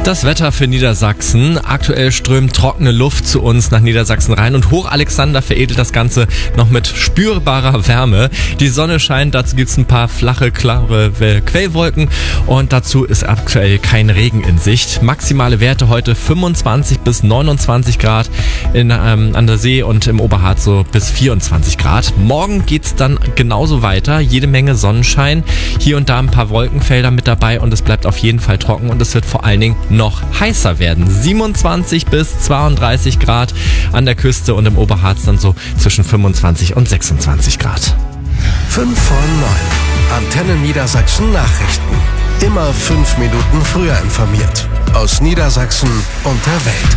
Das Wetter für Niedersachsen. Aktuell strömt trockene Luft zu uns nach Niedersachsen rein und Hochalexander veredelt das Ganze noch mit spürbarer Wärme. Die Sonne scheint, dazu gibt's ein paar flache, klare Quellwolken und dazu ist aktuell kein Regen in Sicht. Maximale Werte heute 25 bis 29 Grad an der See und im Oberharz so bis 24 Grad. Morgen geht's dann genauso weiter. Jede Menge Sonnenschein, hier und da ein paar Wolkenfelder mit dabei und es bleibt auf jeden Fall trocken und es wird vor allen Dingen noch heißer werden. 27 bis 32 Grad an der Küste und im Oberharz dann so zwischen 25 und 26 Grad. 5 vor 9. Antenne Niedersachsen Nachrichten. Immer 5 Minuten früher informiert. Aus Niedersachsen und der Welt.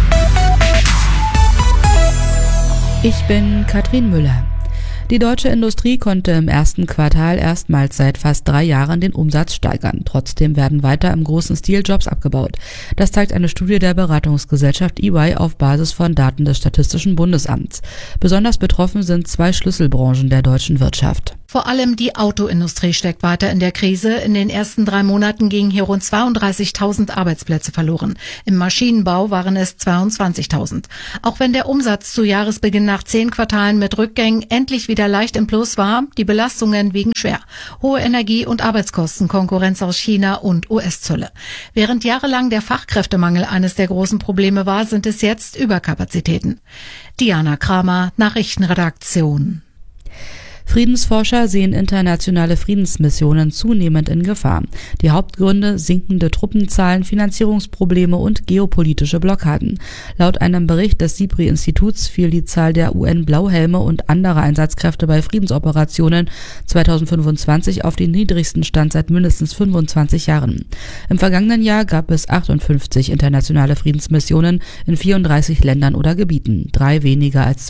Ich bin Katrin Müller. Die deutsche Industrie konnte im ersten Quartal erstmals seit fast 3 Jahren den Umsatz steigern. Trotzdem werden weiter im großen Stil Jobs abgebaut. Das zeigt eine Studie der Beratungsgesellschaft EY auf Basis von Daten des Statistischen Bundesamts. Besonders betroffen sind 2 Schlüsselbranchen der deutschen Wirtschaft. Vor allem die Autoindustrie steckt weiter in der Krise. In den ersten 3 Monaten gingen hier rund 32.000 Arbeitsplätze verloren. Im Maschinenbau waren es 22.000. Auch wenn der Umsatz zu Jahresbeginn nach 10 Quartalen mit Rückgängen endlich wieder leicht im Plus war, die Belastungen wiegen schwer. Hohe Energie- und Arbeitskosten, Konkurrenz aus China und US-Zölle. Während jahrelang der Fachkräftemangel eines der großen Probleme war, sind es jetzt Überkapazitäten. Diana Kramer, Nachrichtenredaktion. Friedensforscher sehen internationale Friedensmissionen zunehmend in Gefahr. Die Hauptgründe: sinkende Truppenzahlen, Finanzierungsprobleme und geopolitische Blockaden. Laut einem Bericht des SIPRI-Instituts fiel die Zahl der UN-Blauhelme und anderer Einsatzkräfte bei Friedensoperationen 2025 auf den niedrigsten Stand seit mindestens 25 Jahren. Im vergangenen Jahr gab es 58 internationale Friedensmissionen in 34 Ländern oder Gebieten, 3 weniger als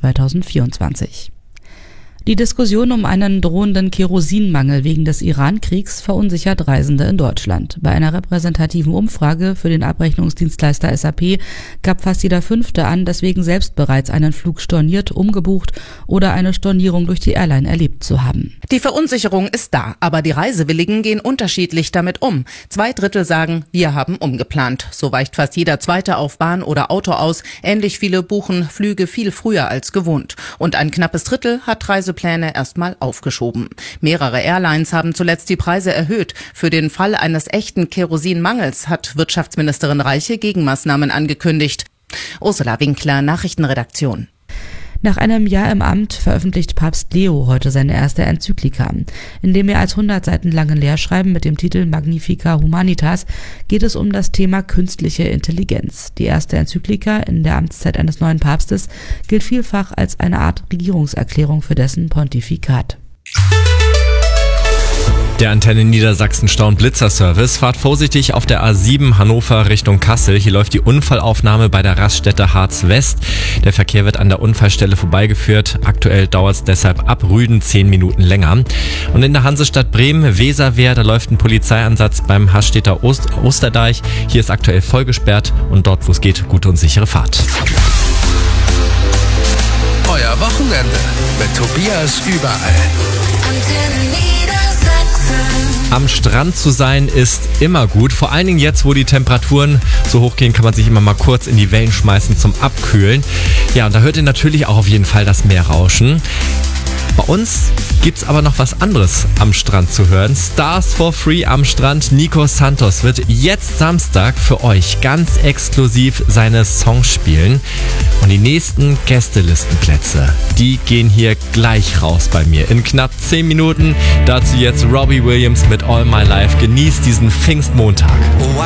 2024. Die Diskussion um einen drohenden Kerosinmangel wegen des Iran-Kriegs verunsichert Reisende in Deutschland. Bei einer repräsentativen Umfrage für den Abrechnungsdienstleister SAP gab fast jeder 5. an, deswegen selbst bereits einen Flug storniert, umgebucht oder eine Stornierung durch die Airline erlebt zu haben. Die Verunsicherung ist da, aber die Reisewilligen gehen unterschiedlich damit um. 2/3 sagen, wir haben umgeplant. So weicht fast jeder Zweite auf Bahn oder Auto aus. Ähnlich viele buchen Flüge viel früher als gewohnt. Und ein knappes Drittel hat Reisepläne erstmal aufgeschoben. Mehrere Airlines haben zuletzt die Preise erhöht. Für den Fall eines echten Kerosinmangels hat Wirtschaftsministerin Reiche Gegenmaßnahmen angekündigt. Ursula Winkler, Nachrichtenredaktion. Nach einem Jahr im Amt veröffentlicht Papst Leo heute seine erste Enzyklika. In dem mehr als 100 Seiten langen Lehrschreiben mit dem Titel Magnificat Humanitas geht es um das Thema künstliche Intelligenz. Die erste Enzyklika in der Amtszeit eines neuen Papstes gilt vielfach als eine Art Regierungserklärung für dessen Pontifikat. Der Antenne Niedersachsen Stau- und Blitzerservice. Fahrt vorsichtig auf der A7 Hannover Richtung Kassel. Hier läuft die Unfallaufnahme bei der Raststätte Harz West. Der Verkehr wird an der Unfallstelle vorbeigeführt. Aktuell dauert es deshalb ab Rüden 10 Minuten länger. Und in der Hansestadt Bremen, Weserwehr, da läuft ein Polizeieinsatz beim Hasstetter Osterdeich. Hier ist aktuell voll gesperrt und dort, wo es geht, gute und sichere Fahrt. Euer Wochenende mit Tobias überall. Am Strand zu sein ist immer gut. Vor allen Dingen jetzt, wo die Temperaturen so hoch gehen, kann man sich immer mal kurz in die Wellen schmeißen zum Abkühlen. Ja, und da hört ihr natürlich auch auf jeden Fall das Meer rauschen. Bei uns gibt's aber noch was anderes am Strand zu hören. Stars for Free am Strand. Nico Santos wird jetzt Samstag für euch ganz exklusiv seine Songs spielen. Und die nächsten Gästelistenplätze, die gehen hier gleich raus bei mir. In knapp 10 Minuten. Dazu jetzt Robbie Williams mit All My Life. Genießt diesen Pfingstmontag.